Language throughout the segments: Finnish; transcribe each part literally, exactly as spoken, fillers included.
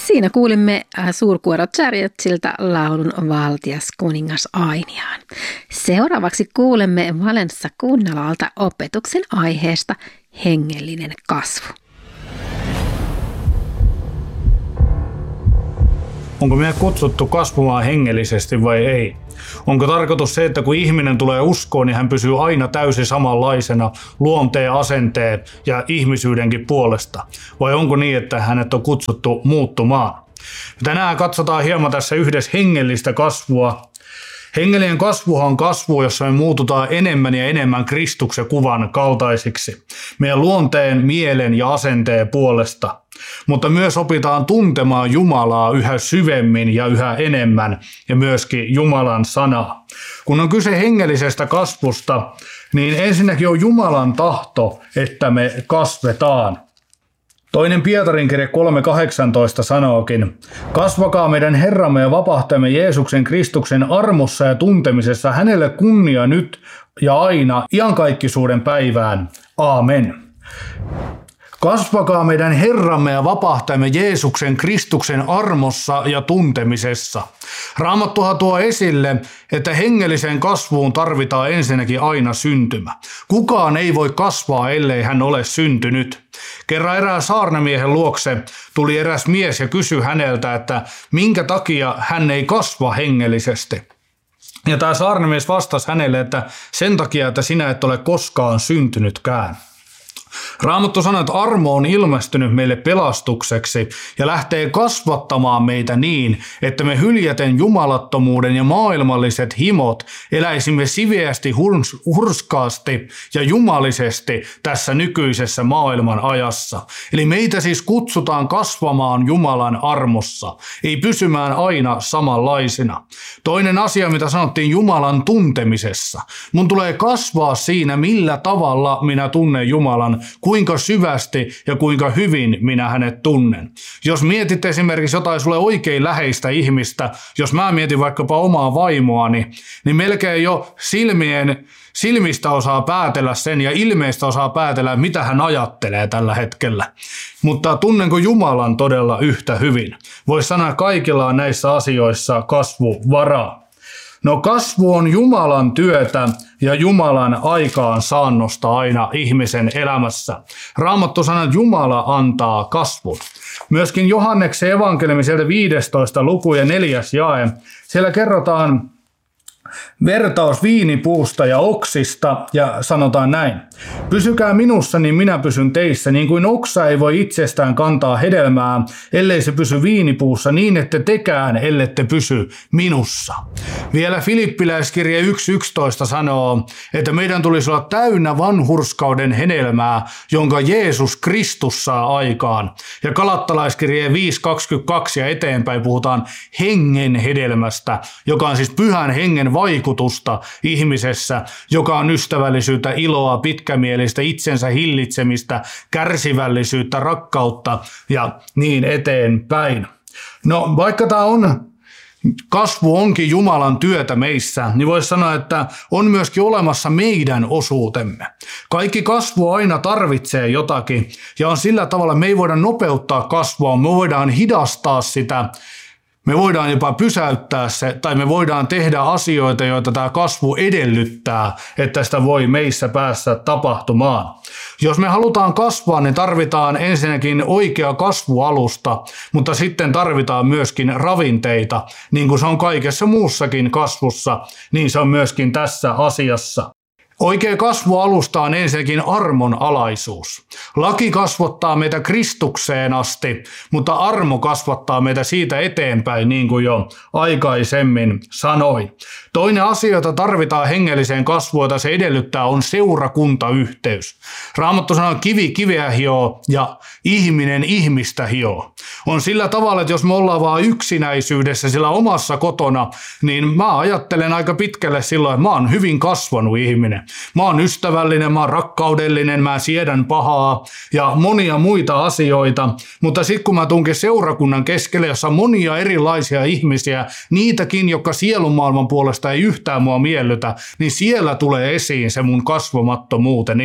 Siinä kuulimme Suurkuoro Chariots-ilta laulun Valtias kuningas Ainiaan. Seuraavaksi kuulemme Valenssa Kunnalalta opetuksen aiheesta hengellinen kasvu. Onko meidät kutsuttu kasvamaan hengellisesti vai ei? Onko tarkoitus se, että kun ihminen tulee uskoon, niin hän pysyy aina täysin samanlaisena luonteen, asenteen ja ihmisyydenkin puolesta? Vai onko niin, että hänet on kutsuttu muuttumaan? Tänään katsotaan hieman tässä yhdessä hengellistä kasvua. Hengellinen kasvuhan on kasvu, jossa me muututaan enemmän ja enemmän Kristuksen kuvan kaltaisiksi. Meidän luonteen, mielen ja asenteen puolesta. Mutta myös opitaan tuntemaan Jumalaa yhä syvemmin ja yhä enemmän ja myöskin Jumalan sanaa. Kun on kyse hengellisestä kasvusta, niin ensinnäkin on Jumalan tahto, että me kasvetaan. Toinen Pietarin kirje kolme kahdeksantoista sanookin, kasvakaa meidän Herramme ja vapahtajamme Jeesuksen Kristuksen armossa ja tuntemisessa hänelle kunnia nyt ja aina iankaikkisuuden päivään. Aamen. Kasvakaa meidän Herramme ja vapahtajamme Jeesuksen Kristuksen armossa ja tuntemisessa. Raamattuhan tuo esille, että hengelliseen kasvuun tarvitaan ensinnäkin aina syntymä. Kukaan ei voi kasvaa, ellei hän ole syntynyt. Kerran erään saarnamiehen luokse tuli eräs mies ja kysyi häneltä, että minkä takia hän ei kasva hengellisesti. Ja tämä saarnamies vastasi hänelle, että sen takia, että sinä et ole koskaan syntynytkään. Raamattu sanoo, että armo on ilmestynyt meille pelastukseksi ja lähtee kasvattamaan meitä niin, että me hyljäten jumalattomuuden ja maailmalliset himot eläisimme siveästi, hurs- hurskaasti ja jumalisesti tässä nykyisessä maailman ajassa. Eli meitä siis kutsutaan kasvamaan Jumalan armossa, ei pysymään aina samanlaisina. Toinen asia, mitä sanottiin Jumalan tuntemisessa. Mun tulee kasvaa siinä, millä tavalla minä tunnen Jumalan, kuinka syvästi ja kuinka hyvin minä hänet tunnen. Jos mietit esimerkiksi jotain sulle oikein läheistä ihmistä, jos mä mietin vaikkapa omaa vaimoani, niin melkein jo silmien, silmistä osaa päätellä sen ja ilmeistä osaa päätellä, mitä hän ajattelee tällä hetkellä. Mutta tunnenko Jumalan todella yhtä hyvin? Voisi sanoa, että kaikilla on näissä asioissa kasvuvaraa. No kasvu on Jumalan työtä ja Jumalan aikaan saannosta aina ihmisen elämässä. Raamattu sanoo, että Jumala antaa kasvun. Myöskin Johanneksen evankeliumi sieltä viidestoista luku ja neljäs jae. Siellä kerrotaan vertaus viinipuusta ja oksista ja sanotaan näin. Pysykää minussa, niin minä pysyn teissä, niin kuin oksa ei voi itsestään kantaa hedelmää, ellei se pysy viinipuussa, niin ette tekään, ellette pysy minussa. Vielä Filippiläiskirje yksi yksitoista sanoo, että meidän tulisi olla täynnä vanhurskauden hedelmää, jonka Jeesus Kristus saa aikaan. Ja Galattalaiskirje viisi kaksikymmentäkaksi ja eteenpäin puhutaan hengen hedelmästä, joka on siis pyhän hengen vaikutusta ihmisessä, joka on ystävällisyyttä, iloa, pitkämielistä, itsensä hillitsemistä, kärsivällisyyttä, rakkautta ja niin eteenpäin. No vaikka tämä on, kasvu onkin Jumalan työtä meissä, niin voisi sanoa, että on myöskin olemassa meidän osuutemme. Kaikki kasvu aina tarvitsee jotakin ja on sillä tavalla, että me ei voida nopeuttaa kasvua, me voidaan hidastaa sitä. Me voidaan jopa pysäyttää se, tai me voidaan tehdä asioita, joita tämä kasvu edellyttää, että sitä voi meissä päässä tapahtumaan. Jos me halutaan kasvaa, niin tarvitaan ensinnäkin oikea kasvualusta, mutta sitten tarvitaan myöskin ravinteita. Niin kuin se on kaikessa muussakin kasvussa, niin se on myöskin tässä asiassa. Oikea kasvualusta on ensinnäkin armon alaisuus. Laki kasvattaa meitä Kristukseen asti, mutta armo kasvattaa meitä siitä eteenpäin, niin kuin jo aikaisemmin sanoin. Toinen asia, jota tarvitaan hengelliseen kasvuun, jota se edellyttää, on seurakuntayhteys. Raamattu sanoo, kivi kiveä hioo ja ihminen ihmistä hioo. On sillä tavalla, että jos me ollaan vaan yksinäisyydessä sillä omassa kotona, niin mä ajattelen aika pitkälle silloin, että mä oon hyvin kasvanut ihminen. Mä oon ystävällinen, mä oon rakkaudellinen, mä siedän pahaa ja monia muita asioita, mutta sitten kun mä tunkin seurakunnan keskelle, jossa on monia erilaisia ihmisiä, niitäkin, jotka sielunmaailman puolesta ei yhtään mua miellytä, niin siellä tulee esiin se mun kasvamattomuuteni.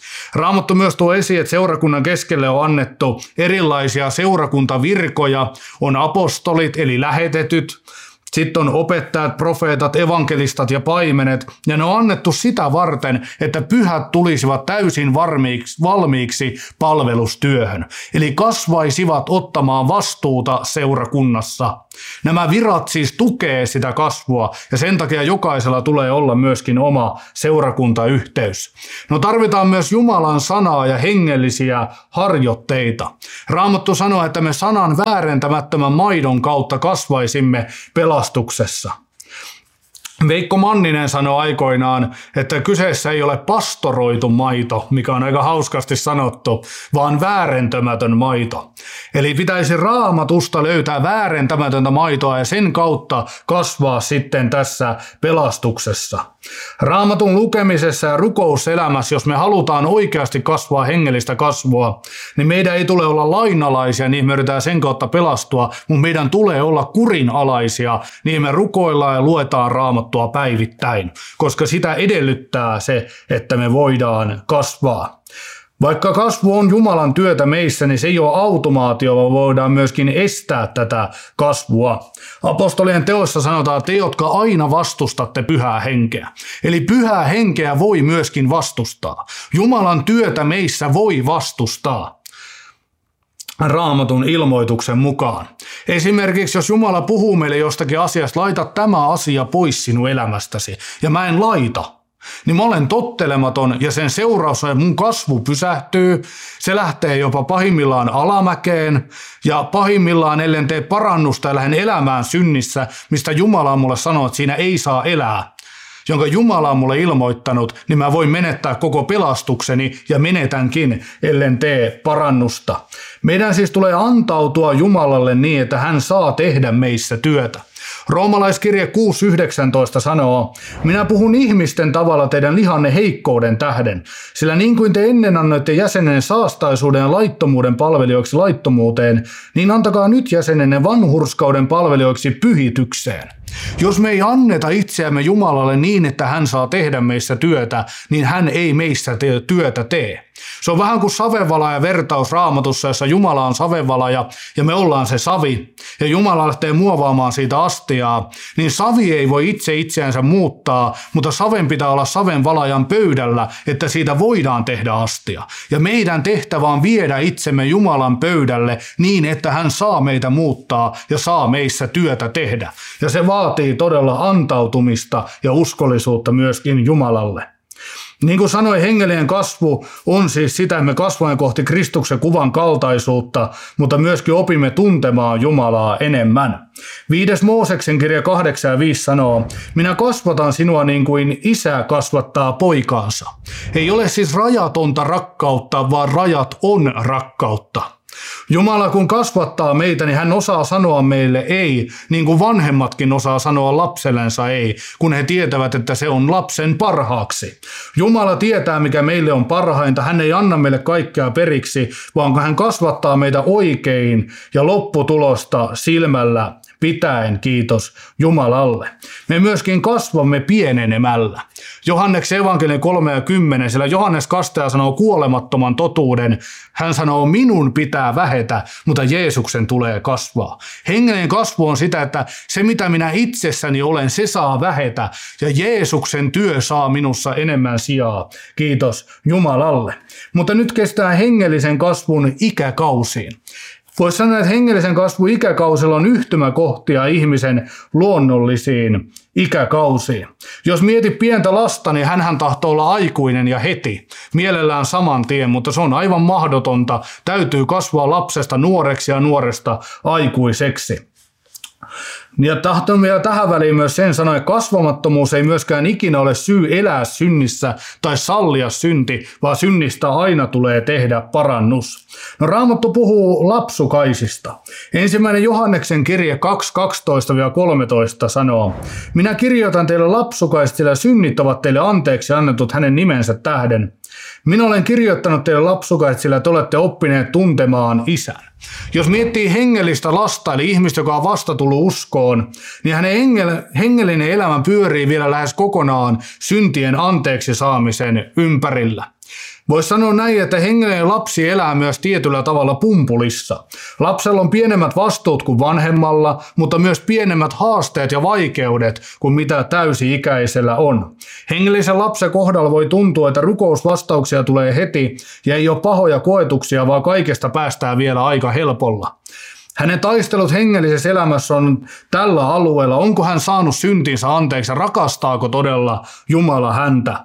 Raamattu myös tuo esiin, että seurakunnan keskelle on annettu erilaisia seurakuntavirkoja, on apostolit eli lähetetyt, sitten on opettajat, profeetat, evankelistat ja paimenet, ja ne on annettu sitä varten, että pyhät tulisivat täysin varmiiksi, valmiiksi palvelustyöhön, eli kasvaisivat ottamaan vastuuta seurakunnassa. Nämä virat siis tukee sitä kasvua, ja sen takia jokaisella tulee olla myöskin oma seurakuntayhteys. No tarvitaan myös Jumalan sanaa ja hengellisiä harjoitteita. Raamattu sanoo, että me sanan väärentämättömän maidon kautta kasvaisimme pelastuksessa. Veikko Manninen sanoi aikoinaan, että kyseessä ei ole pastoroitu maito, mikä on aika hauskasti sanottu, vaan väärentämätön maito. Eli pitäisi Raamatusta löytää väärentämätöntä maitoa ja sen kautta kasvaa sitten tässä pelastuksessa. Raamatun lukemisessa ja rukouselämässä, jos me halutaan oikeasti kasvaa hengellistä kasvua, niin meidän ei tule olla lainalaisia, niin me yritetään sen kautta pelastua, mutta meidän tulee olla kurinalaisia, niin me rukoillaan ja luetaan Raamattua päivittäin, koska sitä edellyttää se, että me voidaan kasvaa. Vaikka kasvu on Jumalan työtä meissä, niin se ei ole automaatio, vaan voidaan myöskin estää tätä kasvua. Apostolien teoissa sanotaan, te, jotka aina vastustatte pyhää henkeä. Eli pyhää henkeä voi myöskin vastustaa. Jumalan työtä meissä voi vastustaa. Raamatun ilmoituksen mukaan. Esimerkiksi jos Jumala puhuu meille jostakin asiasta, laita tämä asia pois sinun elämästäsi, ja mä en laita, niin mä olen tottelematon ja sen seuraus on, että mun kasvu pysähtyy, se lähtee jopa pahimmillaan alamäkeen ja pahimmillaan ellen tee parannusta ja lähden elämään synnissä, mistä Jumala on mulle sanonut, että siinä ei saa elää, jonka Jumala on mulle ilmoittanut, niin mä voin menettää koko pelastukseni ja menetänkin, ellen tee parannusta. Meidän siis tulee antautua Jumalalle niin, että hän saa tehdä meissä työtä. Roomalaiskirje kuusi yhdeksäntoista sanoo, minä puhun ihmisten tavalla teidän lihanne heikkouden tähden, sillä niin kuin te ennen annoitte jäsenen saastaisuuden ja laittomuuden palvelijoiksi laittomuuteen, niin antakaa nyt jäsenenne vanhurskauden palvelijoiksi pyhitykseen. Jos me ei anneta itseämme Jumalalle niin, että hän saa tehdä meissä työtä, niin hän ei meissä te- työtä tee. Se on vähän kuin savenvalaja vertaus Raamatussa, jossa Jumala on savenvalaja ja me ollaan se savi, ja Jumala lähtee muovaamaan siitä astiaa, niin savi ei voi itse itseänsä muuttaa, mutta saven pitää olla savenvalajan pöydällä, että siitä voidaan tehdä astia. Ja meidän tehtävä on viedä itsemme Jumalan pöydälle niin, että hän saa meitä muuttaa ja saa meissä työtä tehdä. Ja se vaatii todella antautumista ja uskollisuutta myöskin Jumalalle. Niin kuin sanoin, hengellinen kasvu on siis sitä, että me kasvamme kohti Kristuksen kuvan kaltaisuutta, mutta myöskin opimme tuntemaan Jumalaa enemmän. Viides Mooseksen kirja kahdeksan ja viisi sanoo, minä kasvatan sinua niin kuin isä kasvattaa poikaansa. Ei ole siis rajatonta rakkautta, vaan rajat on rakkautta. Jumala kun kasvattaa meitä, niin hän osaa sanoa meille ei, niin kuin vanhemmatkin osaa sanoa lapsellensa ei, kun he tietävät, että se on lapsen parhaaksi. Jumala tietää, mikä meille on parhainta. Hän ei anna meille kaikkea periksi, vaan hän kasvattaa meitä oikein ja lopputulosta silmällä pitäen, kiitos Jumalalle. Me myöskin kasvamme pienenemällä. Johanneksen evankeliumi kolme ja kymmenen, sillä Johannes Kastaja sanoo kuolemattoman totuuden. Hän sanoo, minun pitää vähetä, mutta Jeesuksen tulee kasvaa. Hengellinen kasvu on sitä, että se mitä minä itsessäni olen, se saa vähetä ja Jeesuksen työ saa minussa enemmän sijaa. Kiitos Jumalalle. Mutta nyt kestää hengellisen kasvun ikäkausiin. Voisi sanoa, että hengellisen kasvun ikäkausilla on yhtymäkohtia ihmisen luonnollisiin ikäkausiin. Jos mietit pientä lasta, niin hänhän tahtoo olla aikuinen ja heti, mielellään saman tien, mutta se on aivan mahdotonta. Täytyy kasvaa lapsesta nuoreksi ja nuoresta aikuiseksi. Ja tahdon vielä tähän väliin myös sen sanoa, että kasvamattomuus ei myöskään ikinä ole syy elää synnissä tai sallia synti, vaan synnistä aina tulee tehdä parannus. No Raamattu puhuu lapsukaisista. Ensimmäinen Johanneksen kirje kaksi kaksitoista kolmetoista sanoo, minä kirjoitan teille lapsukaiset, sillä synnit ovat teille anteeksi annetut hänen nimensä tähden. Minä olen kirjoittanut teille lapsukaiset, sillä te olette oppineet tuntemaan isän. Jos miettii hengellistä lasta, eli ihmistä, joka on vasta tullut uskoon, niin hänen hengellinen elämä pyörii vielä lähes kokonaan syntien anteeksi saamisen ympärillä. Voisi sanoa näin, että hengellinen lapsi elää myös tietyllä tavalla pumpulissa. Lapsella on pienemmät vastuut kuin vanhemmalla, mutta myös pienemmät haasteet ja vaikeudet kuin mitä täysi-ikäisellä on. Hengellisen lapsen kohdalla voi tuntua, että rukousvastauksia tulee heti ja ei ole pahoja koetuksia, vaan kaikesta päästään vielä aika helpolla. Hänen taistelut hengellisessä elämässä on tällä alueella. Onko hän saanut syntinsä anteeksi ja rakastaako todella Jumala häntä?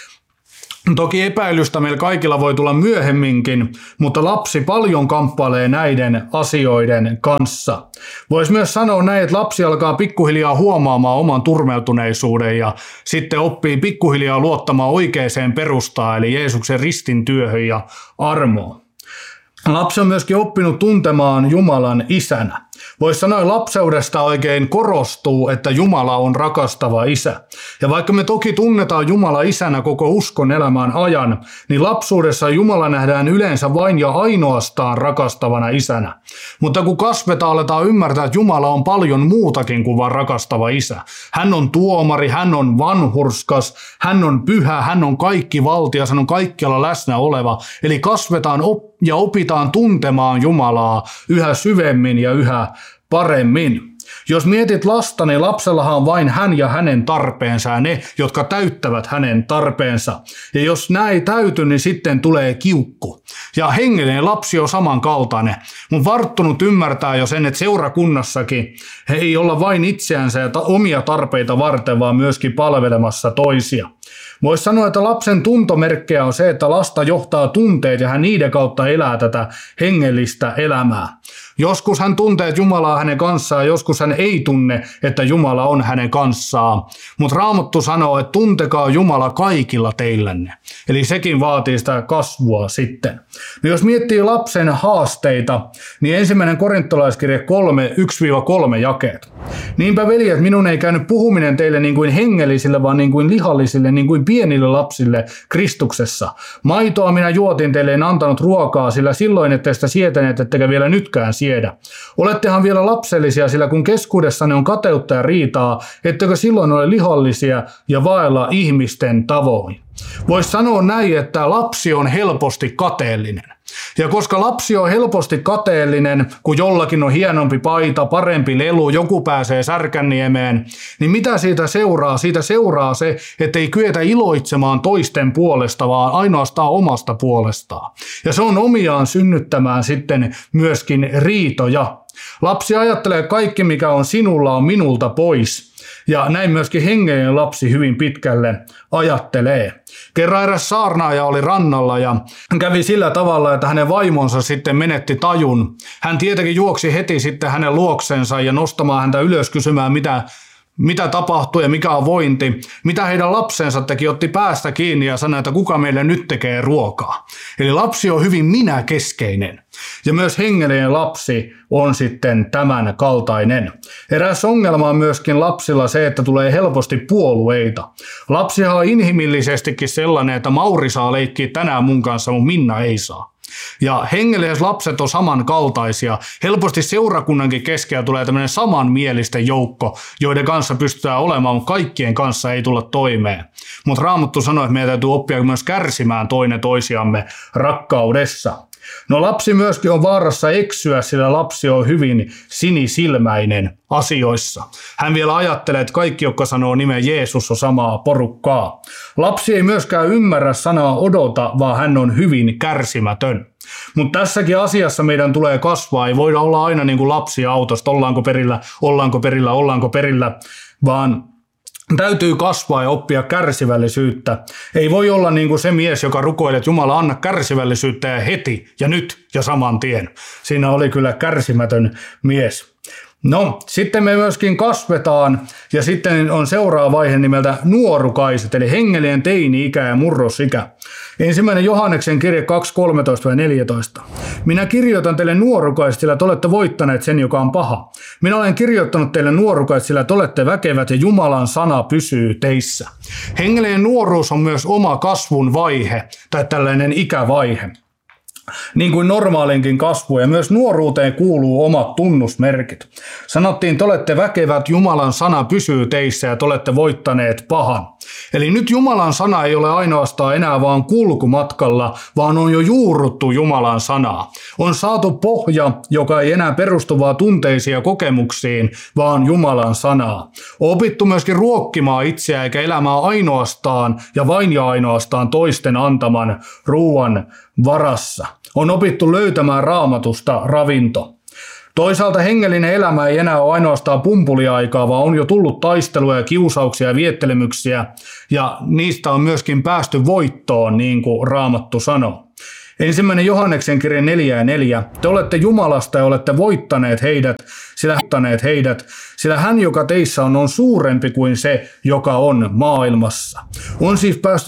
Toki epäilystä meillä kaikilla voi tulla myöhemminkin, mutta lapsi paljon kamppailee näiden asioiden kanssa. Voisi myös sanoa näin, että lapsi alkaa pikkuhiljaa huomaamaan oman turmeltuneisuuden ja sitten oppii pikkuhiljaa luottamaan oikeaan perustaan, eli Jeesuksen ristin työhön ja armoon. Lapsi on myöskin oppinut tuntemaan Jumalan isänä. Voisi sanoa, että lapseudesta oikein korostuu, että Jumala on rakastava isä. Ja vaikka me toki tunnetaan Jumala isänä koko uskon elämän ajan, niin lapsuudessa Jumala nähdään yleensä vain ja ainoastaan rakastavana isänä. Mutta kun kasvetaan, aletaan ymmärtää, että Jumala on paljon muutakin kuin vain rakastava isä. Hän on tuomari, hän on vanhurskas, hän on pyhä, hän on kaikki valtias, hän on kaikkialla läsnä oleva. Eli kasvetaan op- ja opitaan tuntemaan Jumalaa yhä syvemmin ja yhä paremmin. Jos mietit lasta, niin lapsellahan on vain hän ja hänen tarpeensa ja ne, jotka täyttävät hänen tarpeensa. Ja jos nämä ei täyty, niin sitten tulee kiukku. Ja hengellinen lapsi on samankaltainen. Mun varttunut ymmärtää jo sen, että seurakunnassakin he ei olla vain itseänsä ja ta- omia tarpeita varten, vaan myöskin palvelemassa toisia. Voisi sanoa, että lapsen tuntomerkkejä on se, että lasta johtaa tunteet ja hän niiden kautta elää tätä hengellistä elämää. Joskus hän tuntee, että Jumala on hänen kanssaan, joskus hän ei tunne, että Jumala on hänen kanssaan. Mutta Raamattu sanoo, että tuntekaa Jumala kaikilla teillänne. Eli sekin vaatii sitä kasvua sitten. No jos miettii lapsen haasteita, niin ensimmäinen korintolaiskirje kolme, yksi kolme jakeet. Niinpä veljet, minun ei käynyt puhuminen teille niin kuin hengellisille, vaan niin kuin lihallisille, niin kuin pienille lapsille Kristuksessa. Maitoa minä juotin teille, en antanut ruokaa, sillä silloin ette sitä sietäneet, ettekä vielä nytkään siedä. Olettehan vielä lapsellisia, sillä kun keskuudessanne on kateutta ja riitaa, ettekö silloin ole lihallisia ja vaella ihmisten tavoin. Voisi sanoa näin, että lapsi on helposti kateellinen. Ja koska lapsi on helposti kateellinen, kun jollakin on hienompi paita, parempi lelu, joku pääsee Särkänniemeen, niin mitä siitä seuraa? Siitä seuraa se, että ei kyetä iloitsemaan toisten puolesta, vaan ainoastaan omasta puolestaan. Ja se on omiaan synnyttämään sitten myöskin riitoja. Lapsi ajattelee, että kaikki mikä on sinulla on minulta pois. Ja näin myöskin hengellinen lapsi hyvin pitkälle ajattelee. Kerran eräs saarnaaja oli rannalla ja kävi sillä tavalla, että hänen vaimonsa sitten menetti tajun. Hän tietenkin juoksi heti sitten hänen luoksensa ja nostamaan häntä ylös kysymään, mitä, mitä tapahtui ja mikä on vointi. Mitä heidän lapsensa teki, otti päästä kiinni ja sanoi, että kuka meille nyt tekee ruokaa. Eli lapsi on hyvin minäkeskeinen. Ja myös hengellinen lapsi on sitten tämän kaltainen. Eräs ongelma on myöskin lapsilla se, että tulee helposti puolueita. Lapsihan on inhimillisestikin sellainen, että Mauri saa leikkiä tänään mun kanssa, mutta Minna ei saa. Ja hengelliset lapset on samankaltaisia. Helposti seurakunnankin keskellä tulee tämmöinen samanmielisten joukko, joiden kanssa pystytään olemaan, mutta kaikkien kanssa ei tulla toimeen. Mutta Raamattu sanoo, että meidän täytyy oppia myös kärsimään toinen toisiamme rakkaudessa. No lapsi myöskin on vaarassa eksyä, sillä lapsi on hyvin sinisilmäinen asioissa. Hän vielä ajattelee, että kaikki, jotka sanoo nimen Jeesus, on samaa porukkaa. Lapsi ei myöskään ymmärrä sanaa odota, vaan hän on hyvin kärsimätön. Mutta tässäkin asiassa meidän tulee kasvaa. Ei voida olla aina niin kuin lapsi autosta, ollaanko perillä, ollaanko perillä, ollaanko perillä, vaan täytyy kasvaa ja oppia kärsivällisyyttä. Ei voi olla niin kuin se mies, joka rukoilee, että Jumala anna kärsivällisyyttä ja heti ja nyt ja saman tien. Siinä oli kyllä kärsimätön mies. No, sitten me myöskin kasvetaan ja sitten on seuraava vaihe nimeltä nuorukaiset, eli hengellinen teini-ikä ja murrosikä. Ensimmäinen Johanneksen kirje kaksi kolmetoista neljätoista. Minä kirjoitan teille nuorukaiset, sillä te olette voittaneet sen, joka on paha. Minä olen kirjoittanut teille nuorukaiset, sillä te olette väkevät ja Jumalan sana pysyy teissä. Hengellinen nuoruus on myös oma kasvun vaihe tai tällainen ikävaihe. Niin kuin normaalinkin kasvu ja myös nuoruuteen kuuluu omat tunnusmerkit. Sanottiin, te olette väkevät, Jumalan sana pysyy teissä ja te olette voittaneet pahan. Eli nyt Jumalan sana ei ole ainoastaan enää vaan kulkumatkalla, vaan on jo juurruttu Jumalan sanaa. On saatu pohja, joka ei enää perustu vaan tunteisiin ja kokemuksiin, vaan Jumalan sanaa. On opittu myöskin ruokkimaan itseä eikä elämää ainoastaan ja vain ja ainoastaan toisten antaman ruuan varassa. On opittu löytämään Raamatusta ravinto. Toisaalta hengellinen elämä ei enää ole ainoastaan pumpuliaikaa, vaan on jo tullut taisteluja ja kiusauksia ja viettelemyksiä, ja niistä on myöskin päästy voittoon, niin kuin Raamattu sanoo. Ensimmäinen Johanneksen kirja neljä ja neljä. Te olette Jumalasta ja olette voittaneet heidät, sillä, voittaneet heidät, sillä hän, joka teissä on, on suurempi kuin se, joka on maailmassa. On siis päästy